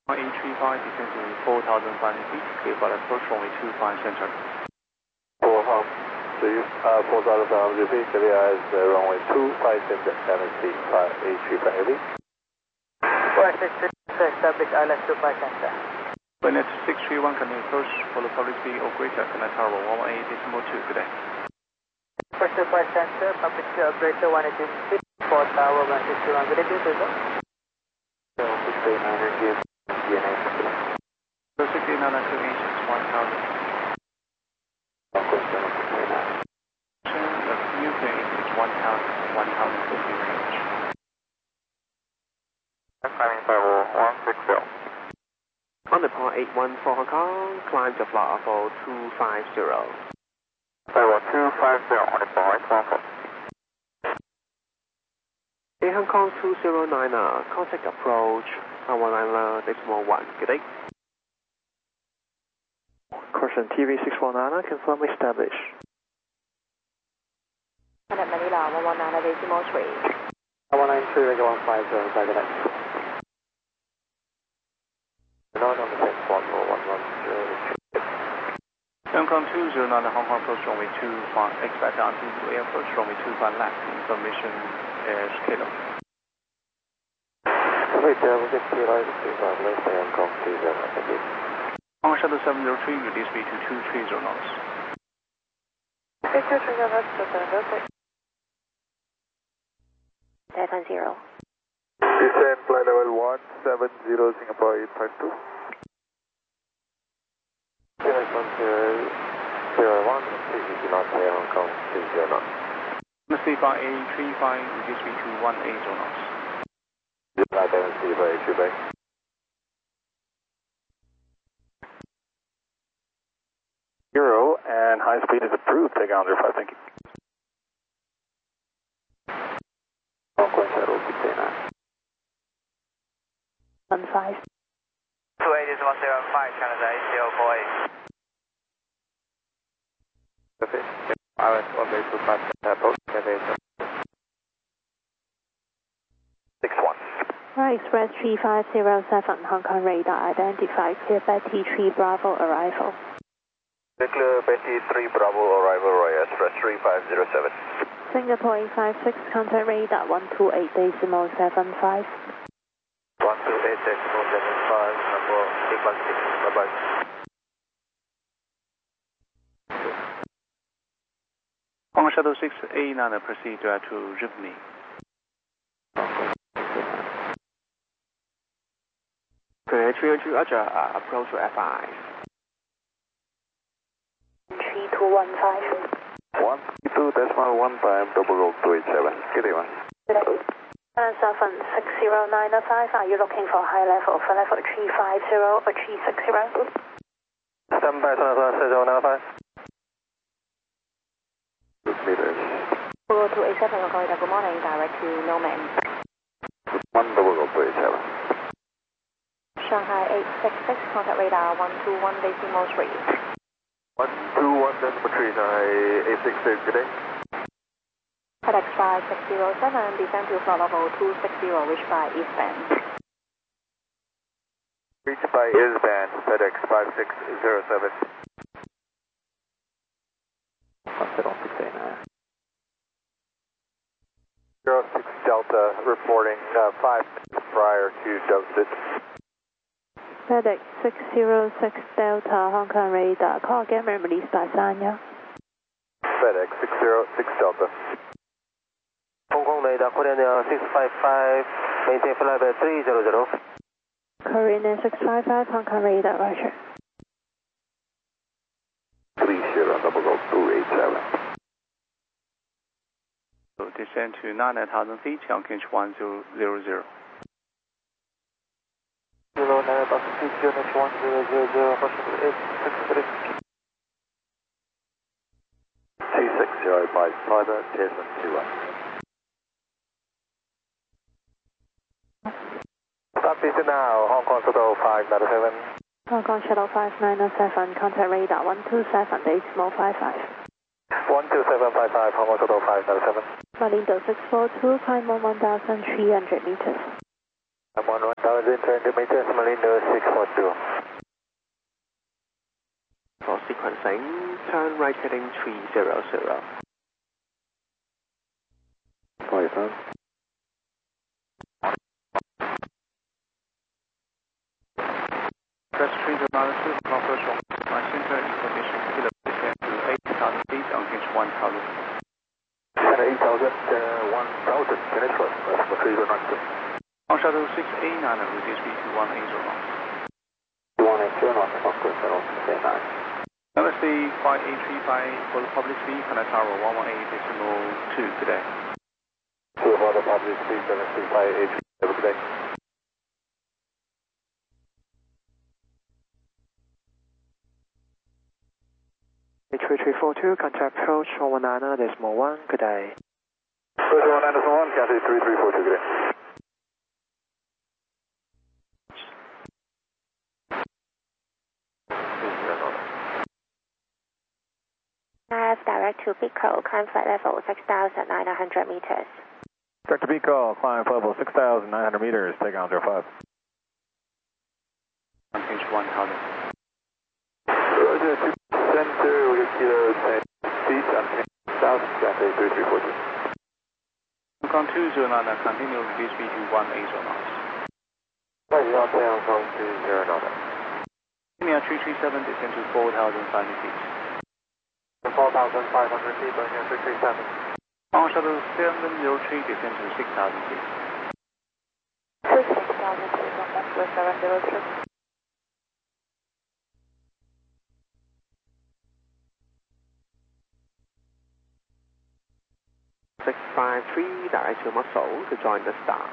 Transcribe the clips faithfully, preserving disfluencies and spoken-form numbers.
A three five descending four thousand five hundred feet, clear for approach runway two five center. four half, three, uh, four thousand five hundred feet, clear as uh, runway two five center, Galaxy A three five heavy. four six six, establish I L S two five center. Planet six three one can approach, follow public speed or greater, connect tower one one eight decimal two, good day. four two five center, public speed operator one eighty feet, four tower one sixty-one, good day, good day. six eight nine give D N A. So six eight nine two inches, one thousand. Of U K is one thousand, one thousand fifty range. Climbing level one six zero. On the point eight one four Hong Kong, climb to flight level two five zero. Level two five zero on the point eight one four. Air Hong Kong two zero nine er, contact approach, one nine decimal one, good day. Caution T V six one nine, confirm establish. Planet Manila one one nine decimal three. one nine three, regular one five zero, by the next. Not on the same one four one one zero. Hong Kong two zero nine, Hong Kong approach runway two five, expect until to air approach runway two five left, information is kilo. Wait, uh, we get T L I two five, let's say Hong Kong two zero nine, thank you. Hong Kong Shuttle seven zero three, release speed to two three zero knots. two three zero knots, Delta zero. Descend flight level one seven zero, Singapore eight five two. one zero zero one, please do not say Hong Kong two zero knots. Speed by A three five, release speed to one eight zero knots. Identity by A three five. Euro and high speed is approved, take on zero five, thank you. Hong Kong Shuttle six eight nine. One five. two eight is one zero five, Canada eight zero four eight. Okay, R S one base two five, approach, six one. Right, Express three five zero seven, Hong Kong radar identified, clear Betty three Bravo arrival. Clear Betty three Bravo arrival, Royal Express three five zero seven. Singapore eight five six, contact radar one two eight decimal seven five. one two eight decimal seven five, number eight one six, bye bye. Hong Kong Shuttle six eight nine, proceed direct to Rivni. Clear three oh two, Roger, uh, approach to F I. three two one five. one two decimal one five, double roll two eight seven, good day one. seven six zero nine five, are you looking for high level for level three five zero or three six zero? seven five seven zero nine five. Meters. four two eight seven, Florida, good morning, direct to Noman. one double roll two eight seven. Shanghai eight six six, contact radar one two one decimal three. one two one decimal three, Shanghai eight six six, good day. FedEx five six zero seven, descend to flight level two six zero, reach by eastbound. Reach by eastbound, FedEx five six zero seven. Hospital six eight nine. zero six Delta reporting uh, five minutes prior to Joseph. FedEx six zero six Delta, Hong Kong radar, call again, released by Sanya. FedEx six zero six Delta. Hong Kong radar, Korean six five five, maintain flight level three zero zero. Korean six five five, Hong Kong radar, roger. three zero double roll two eight seven. So descend to nine thousand feet, Hongkong one zero zero zero. Zero nine thousand feet, unit one zero zero zero, possible eight six three. T six zero five, fiber, Desmond two one. Stop this now, Hong Kong Shuttle five nine seven. Hong Kong Shuttle five nine seven, contact radar one two seven decimal five five. one two seven five five, Hong Kong Shuttle five nine seven. Malindo six four two, climb on one thousand three hundred meters. I'm on one thousand two hundred meters, Malindo six four two. For sequencing, turn right heading three zero zero. Five, huh? Press three zero nine two, approach from my center information, kilo descend to eight thousand feet on hinge one thousand. eight thousand, uh, one thousand, finish first, that's for three zero nine two. On shuttle six eight nine, reduce speed to one eight zero knots. one eight zero knots, of course, shuttle six eight nine. L S D five eight three five for the public speed, Connect Tower one one eight decimal two today. Two for the public speed, seven three five eight, have a good day. three three four two, contact approach one one nine decimal one, good day. Approach one one nine decimal one, cancel three three four two, good day. Nav direct to Pico, climb flight level six thousand nine hundred meters. Direct to Pico, climb flight level six thousand nine hundred meters, take on zero five. On hinge one thousand. Roger, center, we get kilo ten feet, on hinge south, cancel three three four two. Hong Kong two zero nine, continue reduce speed to one eight zero knots. Right, you're on Hong Kong two zero nine. India three three seven, descend to four thousand five hundred feet. four thousand five hundred feet, on here three three seven. On shuttle seven zero three, descend to six thousand feet. six thousand feet on Westward seven zero three. six five three, direct to Muscle to join the star.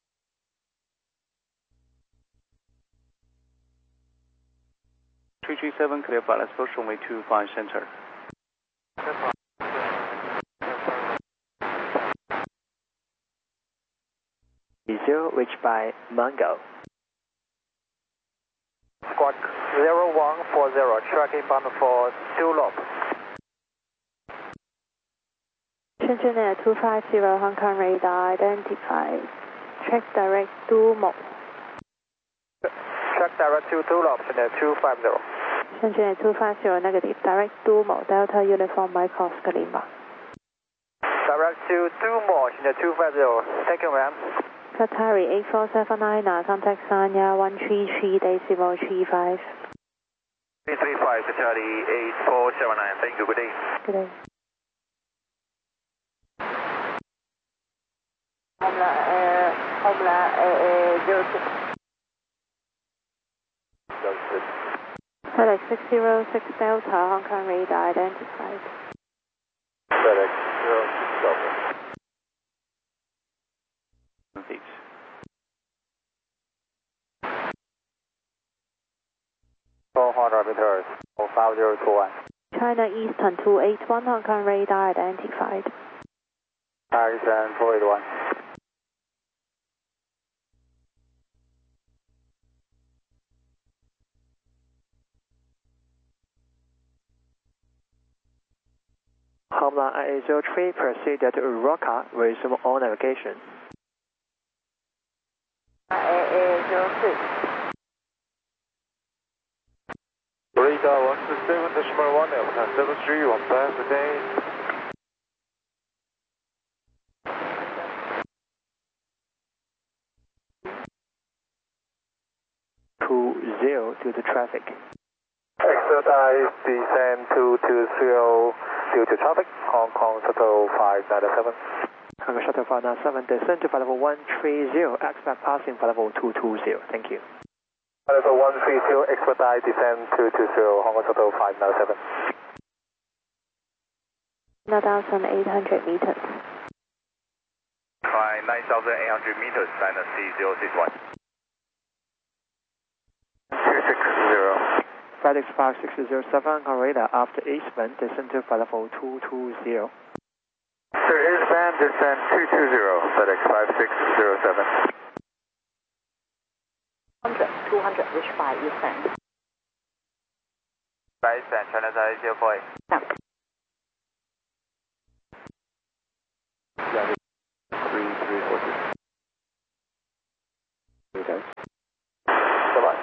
three three seven, clear flight, let's approach runway two five center. Zero reached by Mango. Squawk zero one four zero, tracking bound for Dulop. Shenzhen Air two five zero, Hong Kong radar identified. Check direct Dumo. Track direct to Dulop, Shenzhen two five zero. Shenzhen Air two five zero, negative, direct Dumo, Delta Uniform Mike Oscar Lima. Direct to Dumo, Shenzhen two five zero. Thank you, ma'am. Qatari eight four seven nine, contact Sanya one three three decimal three five. three three five, Charlie eight four seven nine, thank you, good day. Good day. Homeland Air, Homeland Air zero six. FedEx six zero six Delta, Hong Kong radar identified. FedEx zero six Delta. Feet. four hundred meters, five zero two one. China Eastern two eight one, Hong Kong radar identified. Horizon four eight one. Homeland I A zero three, proceed to Uroka, resume all navigation. A A zero six. Radar one two seven, decimal one, Alpha seven three, one pass, good day. Two zero due to traffic. Exit I descend two two zero due to traffic, Hong Kong Shuttle five nine seven. Hong Kong Shuttle five nine seven, descend to flight level one three zero, expect passing flight level two two zero. Thank you. Flight level one three zero, expert I descend two two zero, Hong Kong Shuttle five nine seven. nine thousand eight hundred meters. Climb nine thousand eight hundred meters, Dynasty zero six one. two six zero. FedEx five six zero seven, Hong Kong radar after eastbound, descend to flight level two two zero. Sir, eastbound, descend two two zero, FedEx five six zero seven. one hundred, two hundred, reach by eastbound. By eastbound, China side zero four eight. three three four two. Goodbye.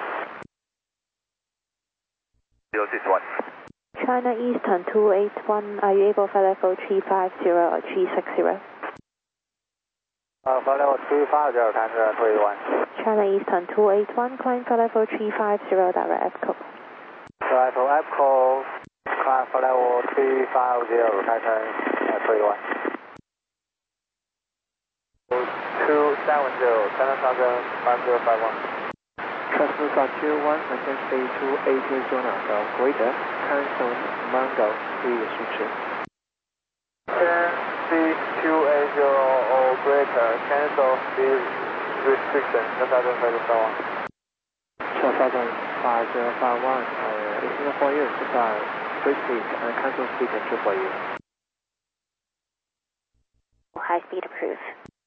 zero six one. China Eastern two eight one, are you able for level three five zero or three six zero? Uh, for level three five zero, transfer two eight one. China Eastern two eight one, climb for level three five zero, direct F-code. Right for F-code, climb for level three five zero, transfer uh, two eight one. two seven zero, seven thousand five zero five one. Transfer two one, maintain speed two eighty knots or greater, cancel Mango speed restriction. ten speed two eighty or greater, cancel speed restriction, seven thousand five zero five one. seven thousand five zero five one, uh, it's not for you, just uh, free speed and cancel speed control for you. High speed approved.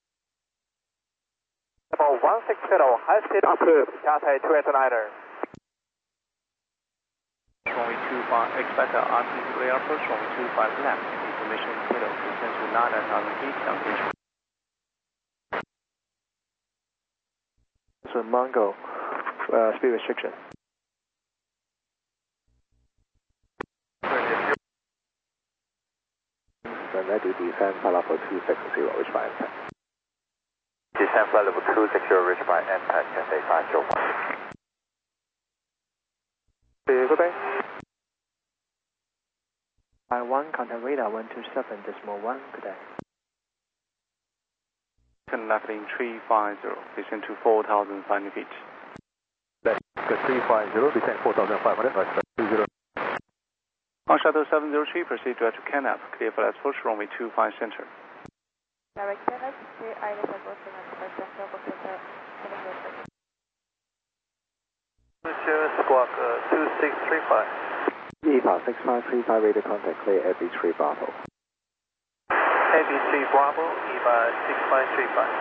Level one six zero, high speed approved, Cathay two eight niner. Runway two five, expect R T three approach, runway two five left, information middle, descend to nine thousand feet, downwind. So Mango, uh, speed restriction. Then ready to descend flight level two six zero, reach by impact. Descend flight level two six zero, reach by impact, Cathay five zero one. Good day. I one, contact radar one two seven decimal one, good day. Turn left in three five zero, descend to four thousand five hundred feet. Left, three five zero, descend four thousand five hundred, right, two zero. On shuttle seven zero three, proceed direct to Canap, clear for approach, runway two five center. Direct Canap, clear island approach, runway two five center. Monsieur Squawk uh, two six three five. E P A six five three five, radar contact clear A B three Bravo. A B three Bravo, E V A six five three five.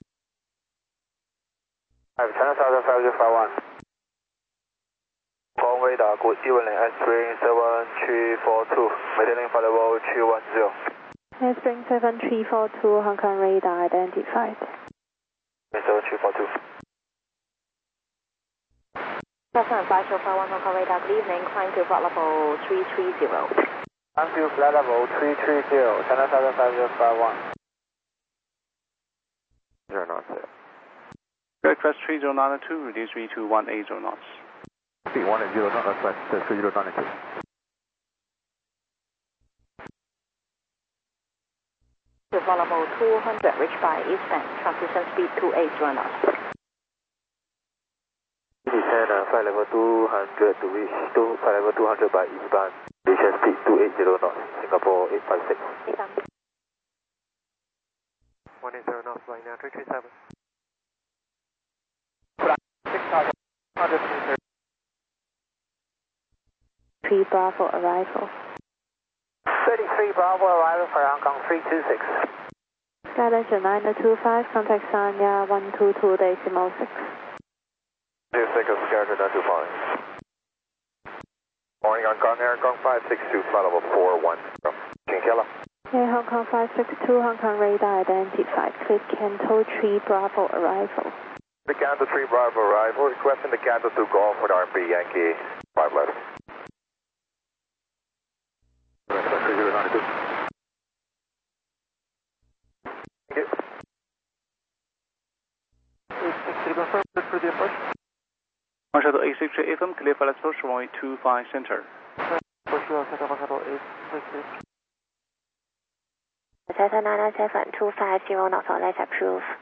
I have ten thousand five zero five one. Ground radar, good evening, Spring seven three four two, maintaining flight level three one zero. Spring seven three four two, Hong Kong radar identified. seven three four two. Cessna five zero five one, Hong Kong radar, good evening, climb to flight level three three zero. Climb to flight level three three zero, ten thousand five zero five one. Zero knots there. Direct crest three zero nine two, reduce V to one eight zero knots. Speed one eight zero knots, right, three zero nine two. To flight level two hundred, reach by eastbound, transition speed two eight zero knots. Descend uh, flight level two hundred to reach to flight level two hundred by eastbound. Descend speed two eight zero knots, Singapore eight five six. one eight zero knots, right now, three three seven. six thousand one hundred meters. three Bravo arrival. thirty-three Bravo arrival for Hong Kong three two six. Guidance nine two five, contact Sanya one two two decimal six. Two seconds, character nine two five. Morning Hong Kong, Air Hong Kong five six two, flight level four one zero. Chinchilla. Hey, Hong Kong five six two, Hong Kong radar identified. Click Canto three Bravo arrival. The Canto three Bravo arrival, requesting the Canto two Golf with R M B Yankee five left. three zero nine two. Thank you. To confirm for the approach. On shuttle eight six three F M, clear for approach, runway two five center. For sure, set up on shuttle eight six three. Cessna nine seven two five zero, not all, let's approve.